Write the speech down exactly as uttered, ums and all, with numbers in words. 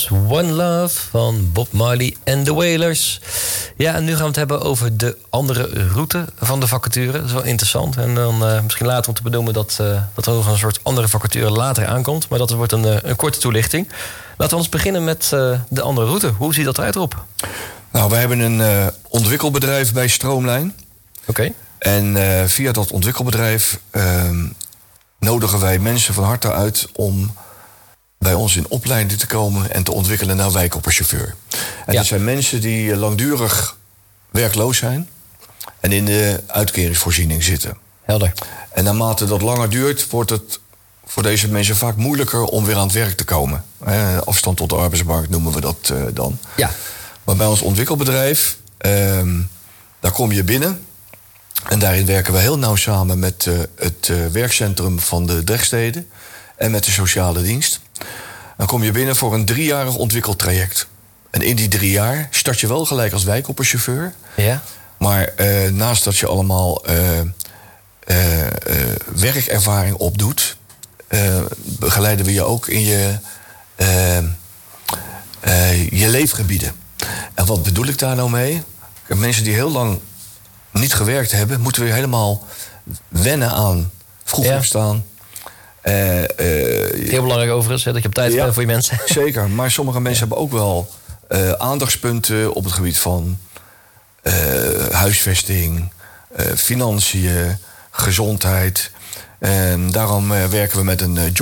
was One Love van Bob Marley en The Wailers. Ja, en nu gaan we het hebben over de andere route van de vacature. Dat is wel interessant. En dan uh, misschien later om te benoemen dat, uh, dat er nog een soort andere vacature later aankomt. Maar dat wordt een, uh, een korte toelichting. Laten we ons beginnen met uh, de andere route. Hoe ziet dat eruit, Rob? Nou, wij hebben een uh, ontwikkelbedrijf bij Stroomlijn. Oké. Okay. En uh, via dat ontwikkelbedrijf uh, nodigen wij mensen van harte uit om bij ons in opleiding te komen en te ontwikkelen naar wijkopperchauffeur. En ja. dat zijn mensen die langdurig werkloos zijn en in de uitkeringsvoorziening zitten. Helder. En naarmate dat langer duurt, wordt het voor deze mensen vaak moeilijker om weer aan het werk te komen. Eh, afstand tot de arbeidsmarkt noemen we dat uh, dan. Ja. Maar bij ons ontwikkelbedrijf, uh, daar kom je binnen. En daarin werken we heel nauw samen met uh, het uh, werkcentrum van de Drechtsteden en met de sociale dienst. Dan kom je binnen voor een driejarig ontwikkeltraject. En in die drie jaar start je wel gelijk als wijkopperchauffeur. Ja. Maar uh, naast dat je allemaal uh, uh, uh, werkervaring opdoet, uh, begeleiden we je ook in je, uh, uh, je leefgebieden. En wat bedoel ik daar nou mee? Mensen die heel lang niet gewerkt hebben, moeten weer helemaal wennen aan vroeg ja. opstaan. Uh, uh, Heel belangrijk overigens, hè, dat je op tijd ja, bent voor je mensen. Zeker, maar sommige mensen ja. hebben ook wel uh, aandachtspunten op het gebied van uh, huisvesting, uh, financiën, gezondheid. En daarom uh, werken we met een uh,